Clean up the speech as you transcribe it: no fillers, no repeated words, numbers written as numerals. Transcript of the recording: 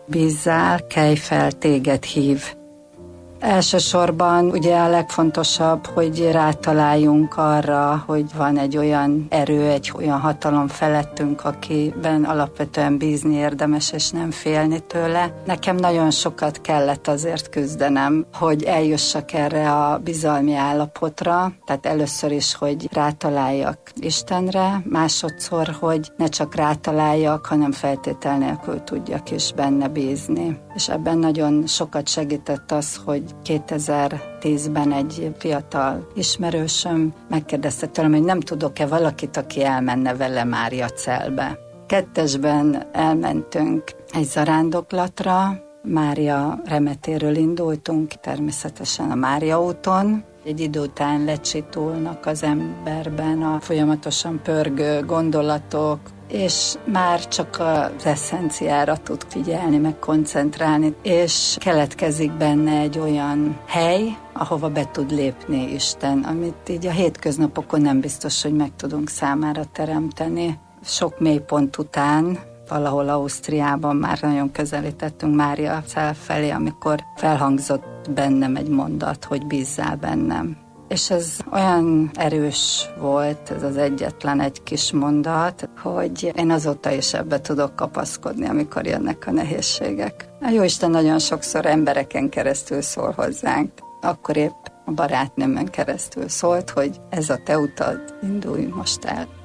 Bízzál, kelj fel, téged hív. Elsősorban ugye a legfontosabb, hogy rátaláljunk arra, hogy van egy olyan erő, egy olyan hatalom felettünk, akiben alapvetően bízni érdemes, és nem félni tőle. Nekem nagyon sokat kellett azért küzdenem, hogy eljussak erre a bizalmi állapotra, tehát először is, hogy rátaláljak Istenre, másodszor, hogy ne csak rátaláljak, hanem feltétel nélkül tudjak is benne bízni. És ebben nagyon sokat segített az, hogy 2010-ben egy fiatal ismerősöm megkérdezte tőlem, hogy nem tudok-e valakit, aki elmenne vele Máriacelbe. Kettesben elmentünk egy zarándoklatra, Mária remetéről indultunk, természetesen a Mária úton. Egy idő után lecsitulnak az emberben a folyamatosan pörgő gondolatok, és már csak az eszenciára tud figyelni, meg koncentrálni, és keletkezik benne egy olyan hely, ahova be tud lépni Isten, amit így a hétköznapokon nem biztos, hogy meg tudunk számára teremteni. Sok mélypont után, valahol Ausztriában már nagyon közelítettünk Máriacell felé, amikor felhangzott bennem egy mondat, hogy bízzál bennem. És ez olyan erős volt, ez az egyetlen egy kis mondat, hogy én azóta is ebbe tudok kapaszkodni, amikor jönnek a nehézségek. A Jóisten nagyon sokszor embereken keresztül szól hozzánk. Akkor épp a barátnőmön keresztül szólt, hogy ez a te utad, indulj most el.